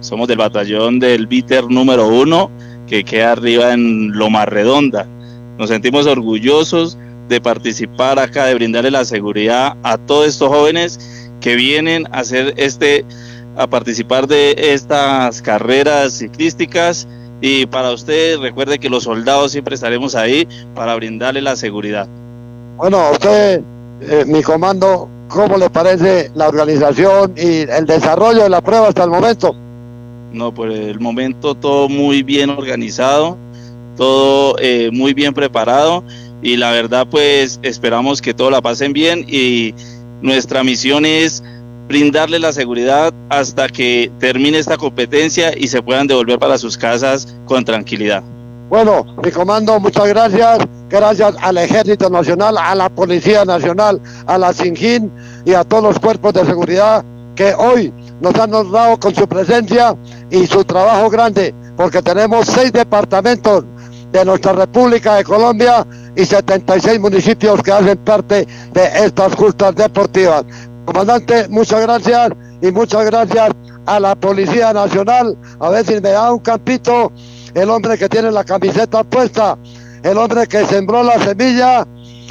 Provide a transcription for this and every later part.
somos del batallón del BITER número 1, que queda arriba en Loma Redonda. Nos sentimos orgullosos de participar acá, de brindarle la seguridad a todos estos jóvenes que vienen a participar de estas carreras ciclísticas. Y para usted, recuerde que los soldados siempre estaremos ahí para brindarle la seguridad. Bueno, a usted, mi comando, ¿cómo le parece la organización y el desarrollo de la prueba hasta el momento? No, por el momento todo muy bien organizado, todo muy bien preparado, y la verdad pues esperamos que todos la pasen bien, y nuestra misión es brindarle la seguridad hasta que termine esta competencia y se puedan devolver para sus casas con tranquilidad. Bueno, mi comando, muchas gracias. Gracias al Ejército Nacional, a la Policía Nacional, a la SINJIN y a todos los cuerpos de seguridad que hoy nos han honrado con su presencia y su trabajo grande, porque tenemos 6 departamentos de nuestra República de Colombia y 76 municipios que hacen parte de estas justas deportivas. Comandante, muchas gracias, y muchas gracias a la Policía Nacional. A ver si me da un campito el hombre que tiene la camiseta puesta, el hombre que sembró la semilla,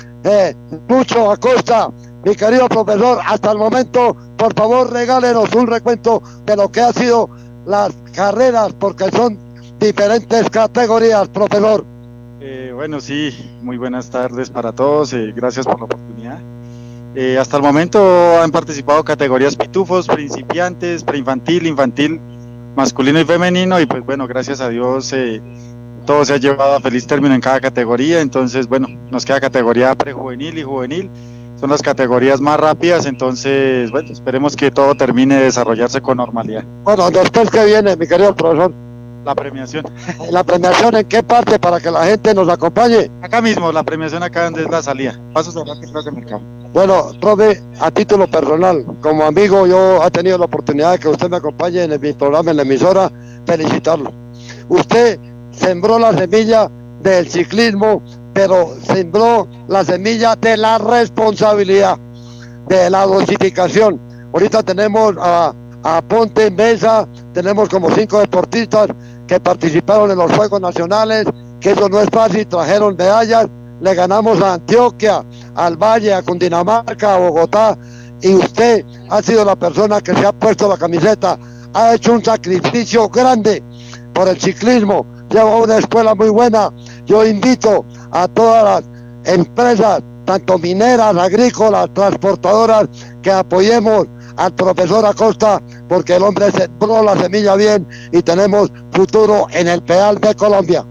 Lucho Acosta. Mi querido profesor, hasta el momento, por favor, regálenos un recuento de lo que ha sido las carreras, porque son diferentes categorías, profesor. Bueno, sí, muy buenas tardes para todos, gracias por la oportunidad. Hasta el momento han participado categorías pitufos, principiantes, preinfantil, infantil, masculino y femenino, y pues bueno, gracias a Dios todo se ha llevado a feliz término en cada categoría. Entonces bueno, nos queda categoría prejuvenil y juvenil, son las categorías más rápidas. Entonces bueno, esperemos que todo termine de desarrollarse con normalidad. Bueno, después que viene, mi querido profesor. La premiación. ¿La premiación en qué parte para que la gente nos acompañe? Acá mismo, la premiación acá donde es la salida. Pasos de Plaza Mercado. Bueno, profe, a título personal, como amigo, yo he tenido la oportunidad de que usted me acompañe en mi programa, en la emisora, felicitarlo. Usted sembró la semilla del ciclismo, pero sembró la semilla de la responsabilidad, de la dosificación. Ahorita tenemos a Ponte en Mesa, tenemos como 5 deportistas que participaron en los Juegos Nacionales, que eso no es fácil, trajeron medallas, le ganamos a Antioquia, al Valle, a Cundinamarca, a Bogotá, y usted ha sido la persona que se ha puesto la camiseta, ha hecho un sacrificio grande por el ciclismo, lleva una escuela muy buena. Yo invito a todas las empresas, tanto mineras, agrícolas, transportadoras, que apoyemos al profesor Acosta, porque el hombre sembró la semilla bien y tenemos futuro en el pedal de Colombia.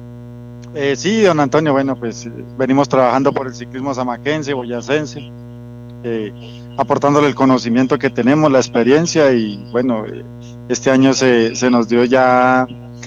Sí, don Antonio, bueno, pues venimos trabajando por el ciclismo zamaquense, boyacense, aportándole el conocimiento que tenemos, la experiencia, y bueno, este año se nos dio ya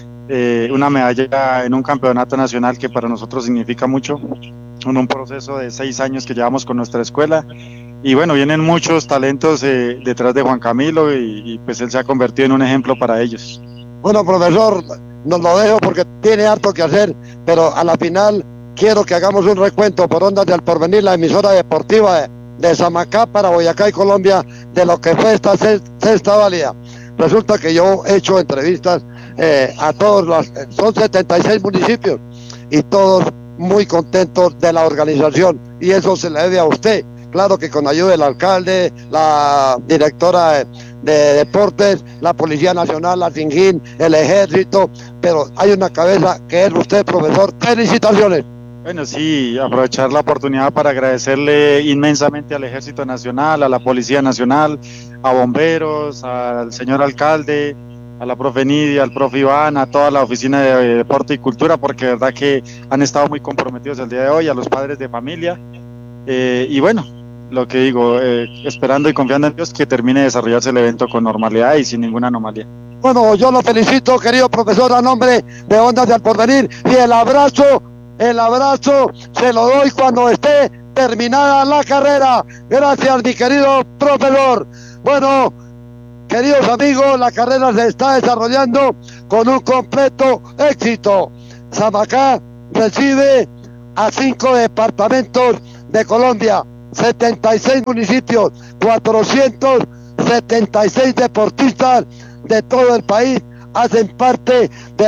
una medalla en un campeonato nacional que para nosotros significa mucho, en un proceso de 6 años que llevamos con nuestra escuela. Y bueno, vienen muchos talentos detrás de Juan Camilo, y pues él se ha convertido en un ejemplo para ellos. Bueno, profesor, nos lo dejo porque tiene harto que hacer, pero a la final quiero que hagamos un recuento por Ondas del Porvenir, la emisora deportiva de Samacá para Boyacá y Colombia, de lo que fue esta sexta válida. Resulta que yo he hecho entrevistas a todos son 76 municipios, y todos muy contentos de la organización, y eso se le debe a usted. Claro que con ayuda del alcalde, la directora de deportes, la Policía Nacional, la SINJIN, el Ejército, pero hay una cabeza que es usted, profesor. Felicitaciones. Bueno, sí, aprovechar la oportunidad para agradecerle inmensamente al Ejército Nacional, a la Policía Nacional, a bomberos, al señor alcalde, a la profe Nidia, al profe Iván, a toda la oficina de Deporte y Cultura, porque de verdad que han estado muy comprometidos el día de hoy, a los padres de familia, y bueno, lo que digo, esperando y confiando en Dios que termine de desarrollarse el evento con normalidad y sin ninguna anomalía. Bueno, yo lo felicito, querido profesor, a nombre de Ondas del Porvenir, y el abrazo se lo doy cuando esté terminada la carrera. Gracias, mi querido profesor. Bueno, queridos amigos, la carrera se está desarrollando con un completo éxito. Samacá recibe a 5 departamentos de Colombia, 76 municipios, 476 deportistas de todo el país hacen parte de